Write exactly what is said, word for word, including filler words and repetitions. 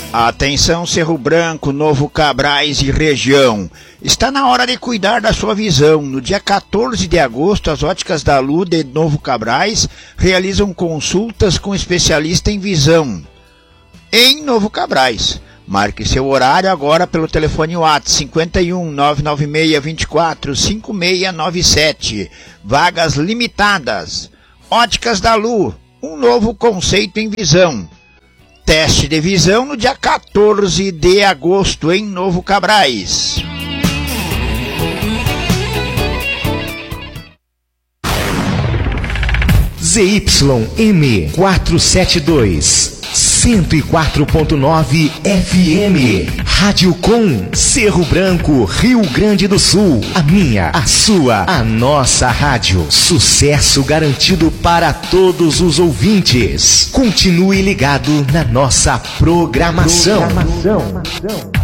Atenção Cerro Branco, Novo Cabrais e região. Está na hora de cuidar da sua visão. No dia quatorze de agosto, as Óticas da Lu de Novo Cabrais realizam consultas com especialista em visão em Novo Cabrais. Marque seu horário agora pelo telefone WhatsApp cinquenta e um, nove nove seis, vinte e quatro, cinquenta e seis noventa e sete. Vagas limitadas. Óticas da Lu, um novo conceito em visão. Teste de visão no dia quatorze de agosto em Novo Cabrais. Z Y M quatrocentos e setenta e dois, cento e quatro ponto nove F M. Rádio Com, Cerro Branco, Rio Grande do Sul. A minha, a sua, a nossa rádio. Sucesso garantido para todos os ouvintes. Continue ligado na nossa programação. programação.